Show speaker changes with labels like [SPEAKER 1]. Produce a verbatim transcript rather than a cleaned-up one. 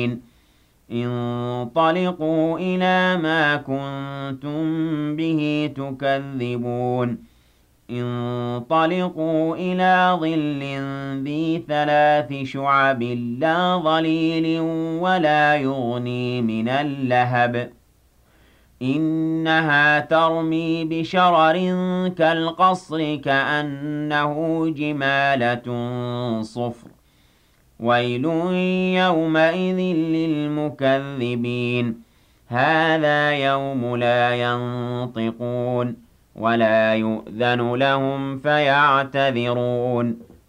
[SPEAKER 1] انطلقوا إلى ما كنتم به تكذبون انطلقوا إلى ظل ذي ثلاث شعب لا ظليل ولا يغني من اللهب إنها ترمي بشرر كالقصر كأنه جمالة صفر ويل يومئذ للمكذبين هذا يوم لا ينطقون ولا يؤذن لهم فيعتذرون